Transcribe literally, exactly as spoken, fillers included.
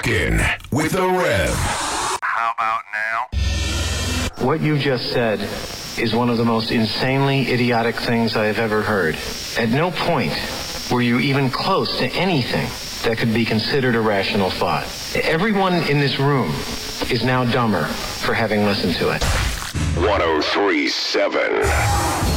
in with the Rev. How about now? What you just said is one of the most insanely idiotic things I have ever heard. At no point were you even close to anything that could be considered a rational thought. Everyone in this room is now dumber for having listened to it. one oh three point seven